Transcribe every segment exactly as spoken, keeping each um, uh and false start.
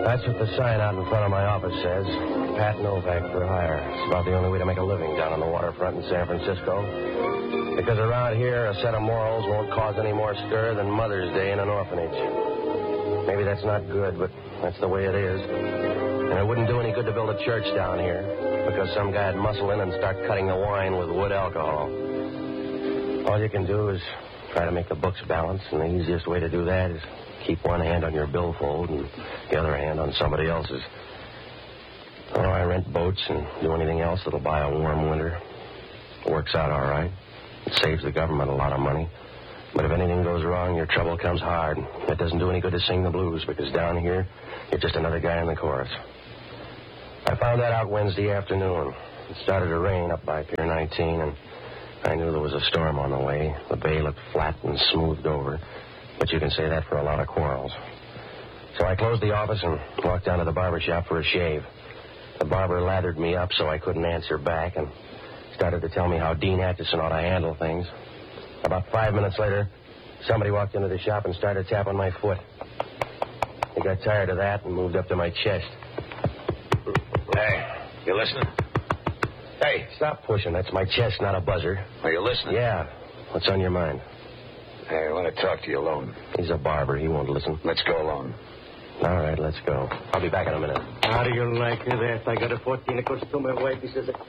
That's what the sign out in front of my office says. Pat Novak for hire. It's about the only way to make a living down on the waterfront in San Francisco. Because around here, a set of morals won't cause any more stir than Mother's Day in an orphanage. Maybe that's not good, but that's the way it is. And it wouldn't do any good to build a church down here because some guy'd muscle in and start cutting the wine with wood alcohol. All you can do is try to make the books balance, and the easiest way to do that is keep one hand on your billfold and the other hand on somebody else's. Oh, I rent boats and do anything else that'll buy a warm winter. It works out all right. It saves the government a lot of money. But if anything goes wrong, your trouble comes hard. It doesn't do any good to sing the blues because down here, you're just another guy in the chorus. I found that out Wednesday afternoon. It started to rain up by Pier nineteen, and I knew there was a storm on the way. The bay looked flat and smoothed over, but you can say that for a lot of quarrels. So I closed the office and walked down to the barber shop for a shave. The barber lathered me up so I couldn't answer back and started to tell me how Dean Atchison ought to handle things. About five minutes later, somebody walked into the shop and started tapping my foot. He got tired of that and moved up to my chest. Hey, you listening? Hey. Stop pushing. That's my chest, not a buzzer. Are you listening? Yeah. What's on your mind? Hey, I want to talk to you alone. He's a barber. He won't listen. Let's go alone. All right, let's go. I'll be back in a minute. How do you like that? I got a fourteen costume wife. He says...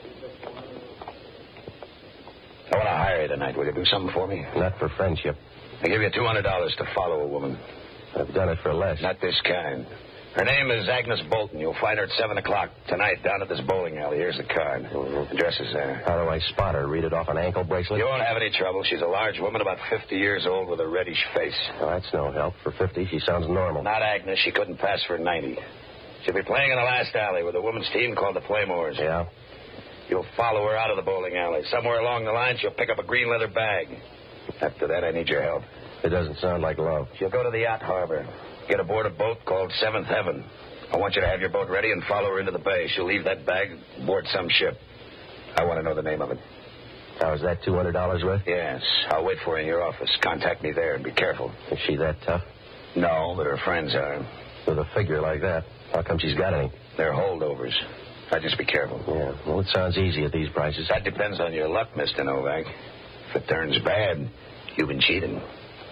I want to hire you tonight. Will you do something for me? Not for friendship. I give you two hundred dollars to follow a woman. I've done it for less. Not this kind. Her name is Agnes Bolton. You'll find her at seven o'clock tonight down at this bowling alley. Here's the card. Mm-hmm. Address is there. How do I spot her? Read it off an ankle bracelet? You won't have any trouble. She's a large woman, about fifty years old, with a reddish face. Oh, that's no help. For fifty, she sounds normal. Not Agnes. She couldn't pass for ninety. She'll be playing in the last alley with a women's team called the Playmores. Yeah? You'll follow her out of the bowling alley. Somewhere along the line, she'll pick up a green leather bag. After that, I need your help. It doesn't sound like love. She'll go to the yacht harbor, get aboard a boat called Seventh Heaven. I want you to have your boat ready and follow her into the bay. She'll leave that bag aboard some ship. I want to know the name of it. Now, is that two hundred dollars worth? Yes. I'll wait for her in your office. Contact me there and be careful. Is she that tough? No, but her friends are. With a figure like that, how come she's got any? They're holdovers. I'd just be careful. Yeah, well, it sounds easy at these prices. That depends on your luck, Mister Novak. If it turns bad, you've been cheating.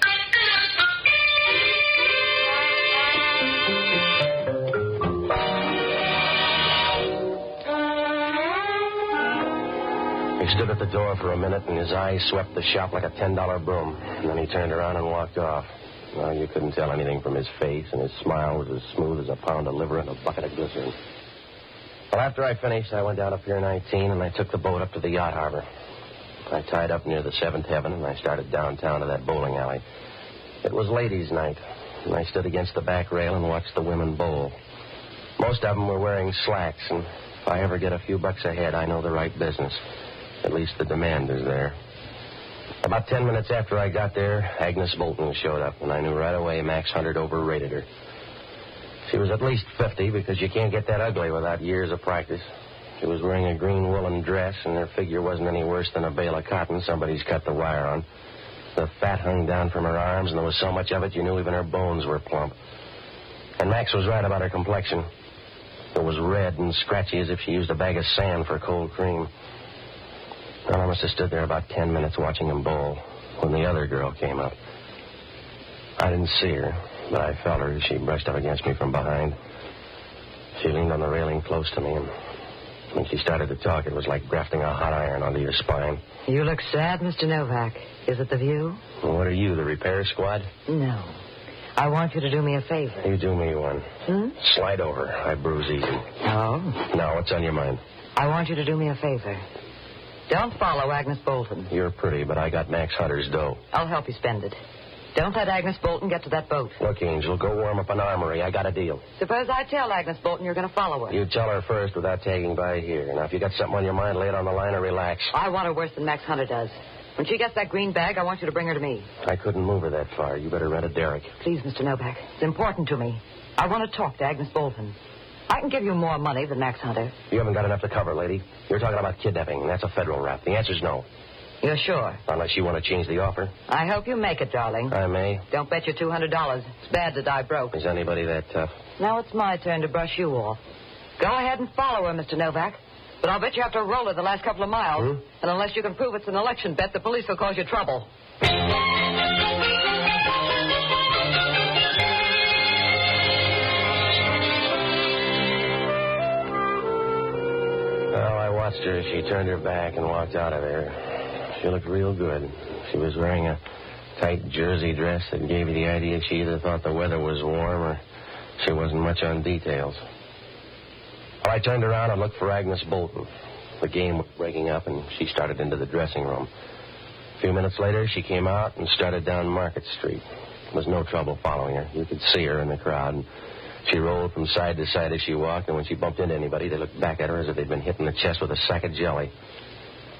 He stood at the door for a minute, and his eyes swept the shop like a ten dollar broom. And then he turned around and walked off. Well, you couldn't tell anything from his face, and his smile was as smooth as a pound of liver in a bucket of glycerin. Well, after I finished, I went down to Pier nineteen, and I took the boat up to the yacht harbor. I tied up near the Seventh Heaven, and I started downtown to that bowling alley. It was ladies' night, and I stood against the back rail and watched the women bowl. Most of them were wearing slacks, and if I ever get a few bucks ahead, I know the right business. At least the demand is there. About ten minutes after I got there, Agnes Bolton showed up, and I knew right away Max Hunter had overrated her. She was at least fifty, because you can't get that ugly without years of practice. She was wearing a green woolen dress, and her figure wasn't any worse than a bale of cotton somebody's cut the wire on. The fat hung down from her arms, and there was so much of it you knew even her bones were plump. And Max was right about her complexion. It was red and scratchy as if she used a bag of sand for cold cream. Well, I must have stood there about ten minutes watching him bowl when the other girl came up. I didn't see her, but I felt her as she brushed up against me from behind. She leaned on the railing close to me, and when she started to talk, it was like grafting a hot iron onto your spine. You look sad, Mister Novak. Is it the view? Well, what are you, the repair squad? No. I want you to do me a favor. You do me one. Hmm? Slide over. I bruise easy. Oh? Now, what's on your mind? I want you to do me a favor. Don't follow Agnes Bolton. You're pretty, but I got Max Hunter's dough. I'll help you spend it. Don't let Agnes Bolton get to that boat. Look, Angel, go warm up an armory. I got a deal. Suppose I tell Agnes Bolton you're going to follow her. You tell her first without tagging by here. Now, if you got something on your mind, lay it on the line or relax. I want her worse than Max Hunter does. When she gets that green bag, I want you to bring her to me. I couldn't move her that far. You better rent a derrick. Please, Mister Novak. It's important to me. I want to talk to Agnes Bolton. I can give you more money than Max Hunter. You haven't got enough to cover, lady. You're talking about kidnapping, and that's a federal rap. The answer's no. You're sure? Unless you want to change the offer. I hope you make it, darling. I may. Don't bet your two hundred dollars. It's bad to die broke. Is anybody that tough? Now it's my turn to brush you off. Go ahead and follow her, Mister Novak. But I'll bet you have to roll her the last couple of miles. Hmm? And unless you can prove it's an election bet, the police will cause you trouble. Well, I watched her as she turned her back and walked out of there. She looked real good. She was wearing a tight jersey dress that gave you the idea she either thought the weather was warm or she wasn't much on details. Well, I turned around and looked for Agnes Bolton. The game was breaking up, and she started into the dressing room. A few minutes later, she came out and started down Market Street. There was no trouble following her. You could see her in the crowd. And she rolled from side to side as she walked, and when she bumped into anybody, they looked back at her as if they'd been hit in the chest with a sack of jelly.